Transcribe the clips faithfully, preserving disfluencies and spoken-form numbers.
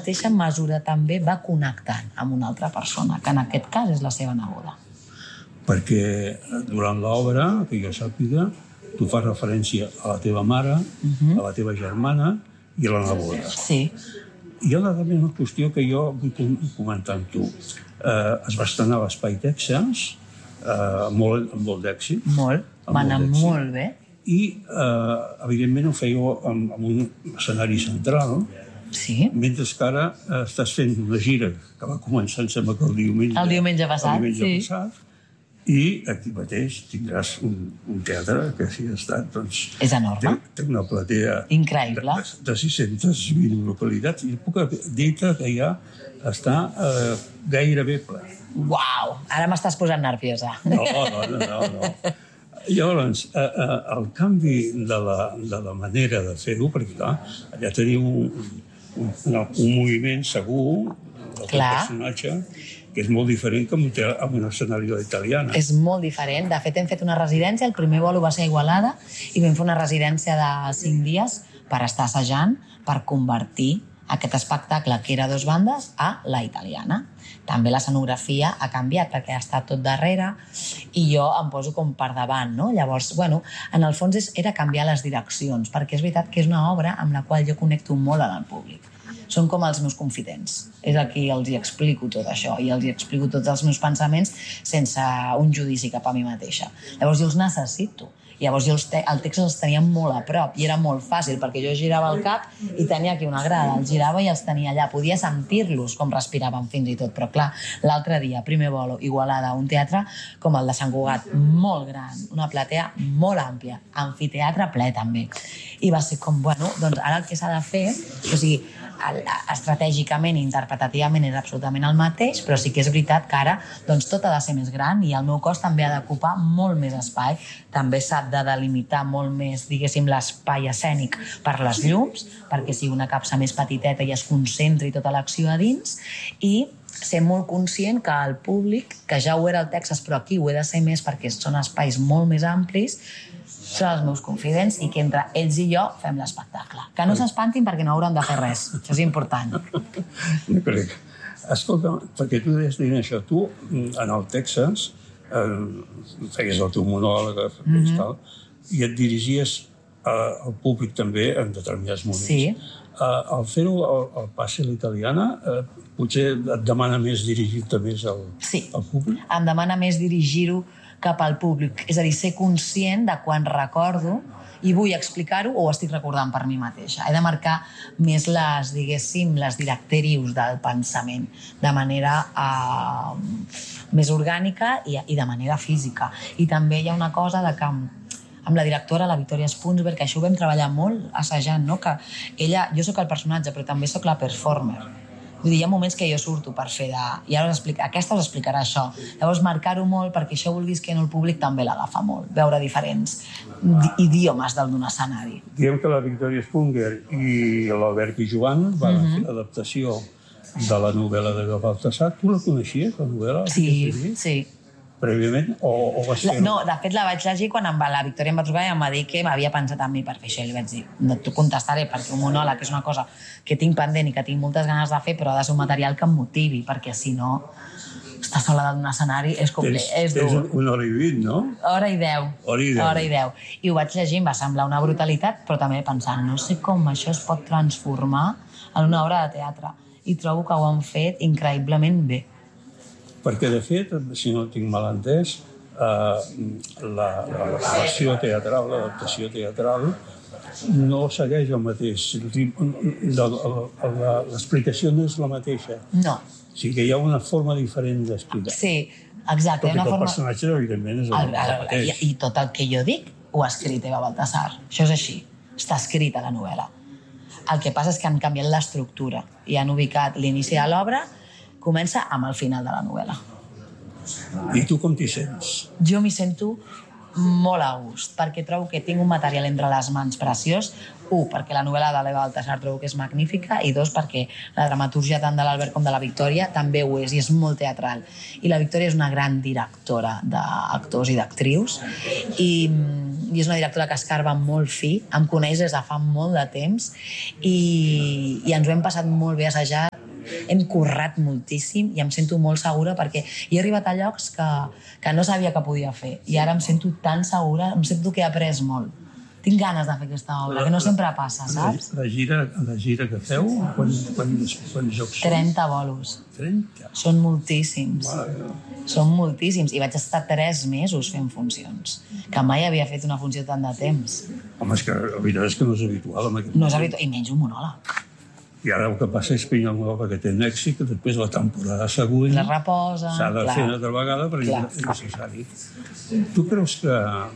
mateixa mesura també va connectant amb una altra persona, que en aquest cas és la seva neboda. Perquè durant l'obra, que jo sàpiga, tu fas referència a la teva mare, uh-huh. a la teva germana i a la neboda. Sí. Hi ha també una qüestió que jo vull comentar amb tu. Eh, es va estrenar a l'Espai Texas, eh, molt, amb molt d'èxit. Molt, va anar molt bé. I, eh, evidentment, ho fèieu amb, amb un escenari central, sí. Mentre que ara eh, estàs fent una gira que va començar, em sembla que el diumenge, el diumenge passat, el diumenge sí. passat, i aquí mateix tindràs un, un teatre que si ha estat, doncs... És enorme. Té, té una platea... Increïble. De, de sis-centes vint localitats. I puc dir-te que ja està eh, gairebé ple. Uau! Ara m'estàs posant nerviosa. No, no, no, no. no. Llavors, eh, eh, el canvi de la, de la manera de fer-ho, perquè clar, allà teniu un, un, un moviment segur del teu personatge, que és molt diferent que amb un escenari italiana. És molt diferent. De fet, hem fet una residència, el primer bolo va ser a Igualada, i vam fer una residència de cinc dies per estar assajant, per convertir aquest espectacle, que era a dos bandes, a la italiana. També l'escenografia ha canviat, perquè ha estat tot darrere, i jo em poso com per davant, no? Llavors, bueno, en el fons és, era canviar les direccions, perquè és veritat que és una obra amb la qual jo connecto molt amb el públic. Són com els meus confidents. És aquí els hi explico tot això i els hi explico tots els meus pensaments sense un judici cap a mi mateixa. Llavors jo els necessito. Llavors jo els te el text els tenia molt a prop i era molt fàcil perquè jo girava el cap i tenia aquí una grada, els girava i els tenia allà. Podia sentir-los com respiraven fins i tot, però clar, l'altre dia, primer bolo, Igualada, un teatre com el de Sant Cugat, molt gran, una platea molt àmplia, amfiteatre ple també. I va ser com, bueno, doncs ara el que s'ha de fer, o sigui, estratègicament i interpretativament és absolutament el mateix, però sí que és veritat que ara doncs, tot ha de ser més gran i el meu cos també ha d'ocupar molt més espai. També s'ha de delimitar molt més, diguéssim, l'espai escènic per les llums, perquè sigui una capsa més petiteta i es concentri tota l'acció a dins, i ser molt conscient que el públic, que ja ho era el Texas, però aquí ho he de ser més perquè són espais molt més amplis, són els meus confidents i que entre ells i jo fem l'espectacle. Que no s'espantin perquè no hauran de fer res. Això és important. No crec. Escolta, perquè tu deies dient això, tu en el Texas eh, feies el teu monòleg mm-hmm. i tal, i et dirigies eh, al públic també en determinats moments. Sí. Eh, al fer-ho al, al Passe a l'italiana, eh, potser et demana més dirigir-te més al, sí. al públic? Em demana més dirigir-ho cap al públic. És a dir, ser conscient de quan recordo i vull explicar-ho o ho estic recordant per mi mateixa. He de marcar més les, diguéssim, les directrius del pensament de manera eh, més orgànica i, i de manera física. I també hi ha una cosa de que amb la directora, la Victoria Spunsberg, que això ho vam treballar molt assajant, no? Que ella, jo sóc el personatge, però també sóc la performer. Vull dir, hi ha moments que jo surto per fer de... I ara us explica... aquesta us explicarà això. Llavors, marcar-ho molt perquè això vulguis que el públic també l'agafa molt. Veure diferents idiomes d'un escenari. Diem que la Victoria Spunger i l'Albert Pijuan van mm-hmm. fer l'adaptació de la novel·la de Baltasar. Tu la coneixies, la novel·la? Sí, sí. Prèviament? O, o vas fer... No, de fet la vaig llegir quan em va, la Victòria em va trucar i em va dir que m'havia pensat en mi per fer això. I li vaig dir, no t'ho contestaré perquè un monòleg és una cosa que tinc pendent i que tinc moltes ganes de fer, però ha de ser un material que em motivi, perquè si no, estar sola d'un escenari és complet, és dur. Tens una hora i vint, no? Hora i deu. Hora i deu. Hora i deu. I ho vaig llegir, em va semblar una brutalitat, però també pensant, no sé com això es pot transformar en una obra de teatre. I trobo que ho han fet increïblement bé. Perquè, de fet, si no tinc mal entès, eh, la, la versió teatral, l'adaptació teatral, no segueix el mateix. L'explicació no és la mateixa. No. O sigui que hi ha una forma diferent d'explicar. Sí, exacte. Tot i que el personatge, evidentment, és el, el mateix. I, I tot el que jo dic ho ha escrit Eva Baltasar. Això és així. Està escrit a la novel·la. El que passa és que han canviat l'estructura i han ubicat l'inici de l'obra. Comença amb el final de la novel·la. I tu com t'hi sents? Jo m'hi sento molt a gust, perquè trobo que tinc un material entre les mans preciós. Un, perquè la novel·la de l'Eva Baltasar trobo que és magnífica, i dos, perquè la dramatúrgia tant de l'Albert com de la Victòria també ho és, i és molt teatral. I la Victòria és una gran directora d'actors i d'actrius, i i és una directora que escarba molt fi, em coneix des de fa molt de temps i, i ens ho hem passat molt bé assajat, hem currat moltíssim i em sento molt segura perquè he arribat a llocs que, que no sabia que podia fer i ara em sento tan segura, em sento que he après molt. Tinc ganes de fer aquesta obra, que no sempre passa, saps? La gira, la gira que feu, quants, quants, quants jocs són? trenta bolos. trenta? Són moltíssims. Mare. Són moltíssims. I vaig estar tres mesos fent funcions, que mai havia fet una funció tant de temps. Home, és que la veritat és que no és habitual. Amb aquest No és habitual, i menys un monòleg. I ara el que passa és que hi ha una obra que té un èxit, que després la temporada següent La reposa... s'ha de clar. fer una altra vegada perquè Clar. és necessari. Tu creus que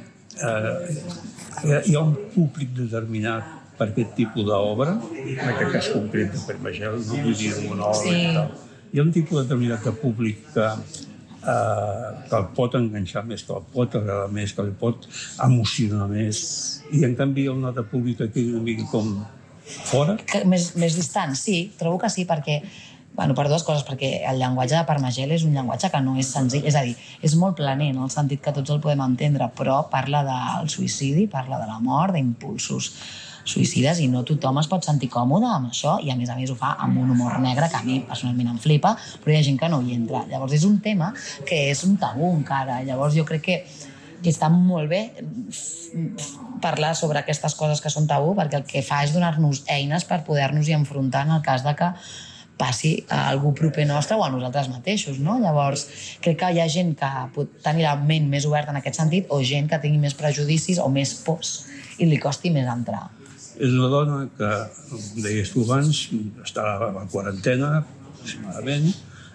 eh, hi ha un públic determinat per aquest tipus d'obra, en aquest cas concret de Per Magel, no vull dir un monòleg Sí. i tal. Hi ha un tipus determinat de públic que, eh, que el pot enganxar més, que el pot agradar més, que el pot emocionar més, i en canvi hi ha un altre públic que queda una mica com fora? Que, més, més distant, sí, trobo que sí, perquè bueno, per dues coses, perquè el llenguatge de Parmagel és un llenguatge que no és senzill, és a dir, és molt planer en el sentit que tots el podem entendre, però parla del suïcidi, parla de la mort, d'impulsos suïcides, i no tothom es pot sentir còmode amb això, i a més a més ho fa amb un humor negre que a mi personalment em flipa, però hi ha gent que no hi entra. Llavors és un tema que és un tabú encara, llavors jo crec que que està molt bé parlar sobre aquestes coses que són tabú, perquè el que fa és donar-nos eines per poder-nos-hi enfrontar en el cas de que passi a algú proper nostre o a nosaltres mateixos, no? Llavors, crec que hi ha gent que pot tenir la ment més oberta en aquest sentit o gent que tingui més prejudicis o més pors i li costi més entrar. És una dona que, com deies tu abans, està a la quarantena, aproximadament,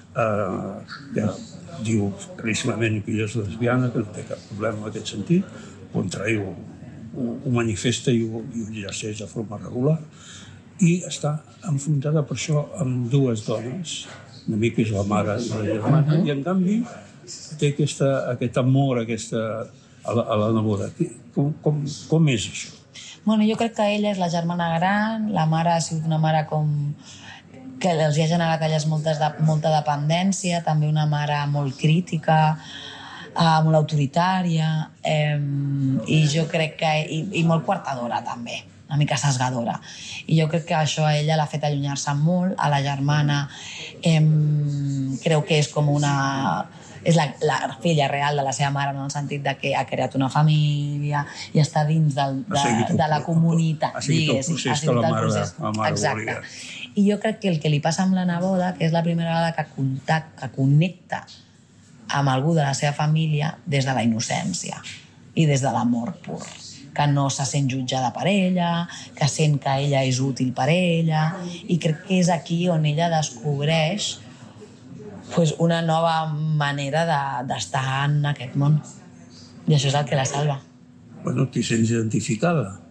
eh, que diu claríssimament que ella és lesbiana, que no té cap problema en aquest sentit, contra ell ho, ho, ho manifesta i ho, i ho exerceix de forma regular, i està enfrontada per això amb dues dones, una mica és la mare i la germana, uh-huh. i en canvi té aquesta, aquest amor aquesta, a, la, a la neboda. Com, com, com és això? Bueno, jo crec que ella és la germana gran, la mare ha sigut una mare com que els ha generat a elles moltes de, molta dependència, també una mare molt crítica, eh, molt autoritària, eh, i jo crec que... I, i molt quartadora, també, una mica sesgadora. I jo crec que això a ella l'ha fet allunyar-se molt, a la germana eh, creu que és com una... és la, la filla real de la seva mare en el sentit de que ha creat una família i està dins del, de, de la comunitat. Ha seguit el procés que la mare, la mare volia. I jo crec que el que li passa amb la neboda, que és la primera vegada que, contact, que connecta amb algú de la seva família des de la innocència i des de l'amor pur, que no se sent jutjada per ella, que sent que ella és útil per ella, i crec que és aquí on ella descobreix pues, una nova manera d'estar de, en aquest món. I això és el que la salva. Bueno, t'hi sents identificada?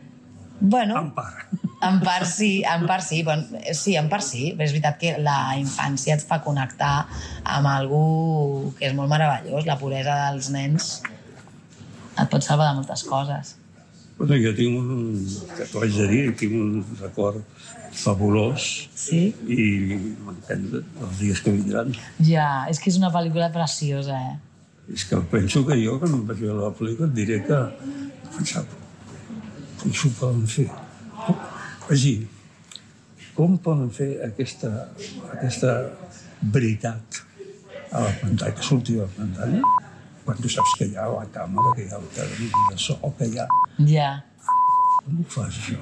Bueno, en part. En part sí, en part sí. Bon, sí, en part sí. Però és veritat que la infància et fa connectar amb algú que és molt meravellós. La puresa dels nens et pot salvar de moltes coses. Bueno, jo tinc un... que t'ho haig de dir, tinc un record fabulós. Sí? I m'encanta els dies que vindran. Ja, és que és una pel·lícula preciosa, eh? És que penso que jo, quan vaig veure la pel·lícula, et diré que pensava, com s'ho poden fer? És dir, com poden fer aquesta, aquesta veritat a la pantalla, que surti a la pantalla, quan tu saps que hi ha la càmera, que hi ha el termini de so, que hi ha... Ja. Com ho fas, això?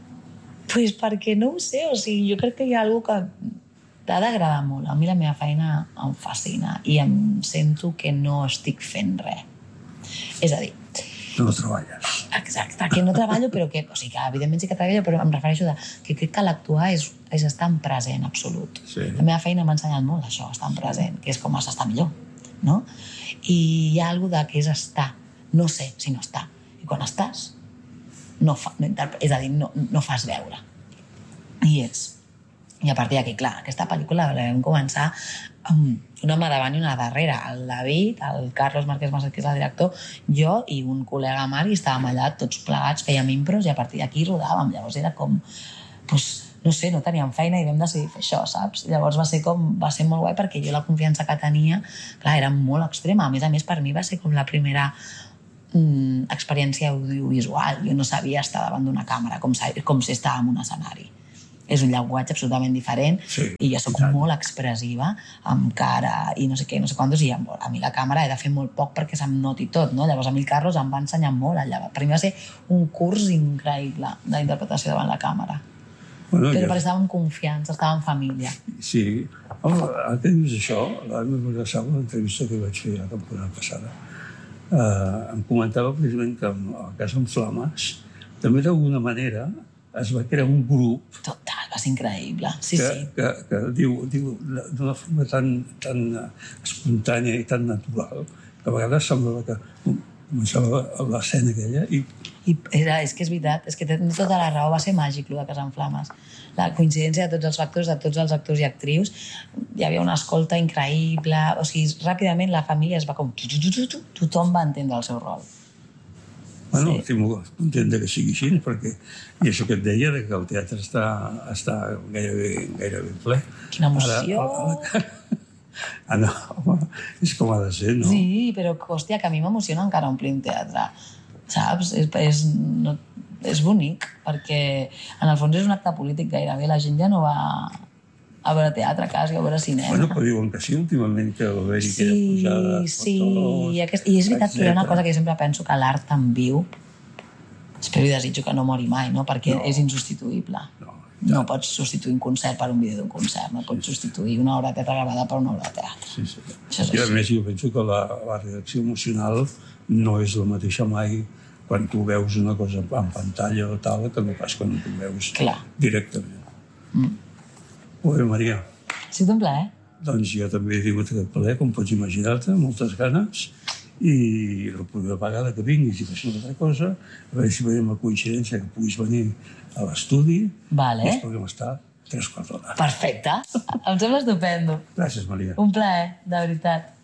Pues perquè no ho sé, o sigui, jo crec que hi ha algú que t'ha d'agradar molt. A mi la meva feina em fascina i em sento que no estic fent res. És a dir... No treballes. Exacte, que no treballo, però que... O sigui, que evidentment sí que treballo, però em refereixo de que crec que l'actuar és, és estar en present absolut. Sí. La meva feina m'ha ensenyat molt això, estar en present, que és com s'està millor, no? I hi ha alguna de que és estar, no sé, sinó estar. I quan estàs, no fa, no interpre... és a dir, no, no fas veure. I ets. I a partir d'aquí, clar, aquesta pel·lícula la vam començar um, una mà davant i una darrere. El David, el Carlos Márquez Masset, que és el director, jo i un col·lega Marc, i estàvem allà tots plegats, fèiem impros i a partir d'aquí rodàvem. Llavors era com, pues, no sé, no teníem feina i vam decidir fer això, saps? Llavors va ser, com, va ser molt guai perquè jo la confiança que tenia, clar, era molt extrema. A més a més, per mi va ser com la primera mm, experiència audiovisual. Jo no sabia estar davant d'una càmera, com, com si estava en un escenari. És un llenguatge absolutament diferent sí, i jo soc molt expressiva amb cara i no sé què, no sé quantos, i a mi la càmera he de fer molt poc perquè se'm noti tot, no? Llavors a mi el Carlos em va ensenyar molt allà. Per mi va ser un curs increïble d'interpretació davant la càmera. Bueno, però ja... perquè estava en confiança, estava en família. Sí. Oh, ara que dius això, l'Anna Borrassau, l'entrevista que vaig fer la temporada passada, eh, em comentava precisament que a casa en Flames també d'alguna manera es va crear un grup... Total, va ser increïble. Sí, que, sí. Que, que diu, diu d'una forma tan, tan espontània i tan natural que a vegades semblava que començava l'escena aquella i... I era, és que és veritat, és que té tota la raó, va ser màgic, el de Casa en Flames. La coincidència de tots els factors, de tots els actors i actrius, hi havia una escolta increïble, o sigui, ràpidament la família es va com... Tothom va entendre el seu rol. Bueno, sí. Estic molt content que sigui així, perquè i això que et deia, que el teatre està, està gairebé, gairebé ple. Quina emoció! Ara, ara, ah, no, home, és com ha de ser, no? Sí, però, hòstia, que a mi m'emociona encara omplir un teatre, saps? És, és, no, és bonic, perquè en el fons és un acte polític gairebé. La gent ja no va a veure teatre, quasi, a veure cinema. Bueno, però diuen que sí, últimament, que va haver-hi sí, aquella pujada... Sí, sí, aquest... i és veritat que hi ha una cosa que jo sempre penso, que l'art tan viu, espero i desitjo que no mori mai, no? Perquè no. És insubstituïble. No, no pots substituir un concert per un vídeo d'un concert, no pots sí, substituir una obra de teatre gravada per una obra de teatre. Sí, sí. I a més, jo penso que la, la reacció emocional no és la mateixa mai quan tu veus una cosa en pantalla o tal, que no pas quan tu veus Clar. Directament. Mm. Molt bé, Maria. Ha sigut un plaer. Doncs jo també he tingut aquest plaer, com pots imaginar-te, moltes ganes, i la propera vegada que vinguis i fes una altra cosa, a veure si veiem la coincidència que puguis venir a l'estudi vale. I ens puguem estar tres quarts d'hora. Perfecte. Em sembla estupendo. Gràcies, Maria. Un plaer, de veritat.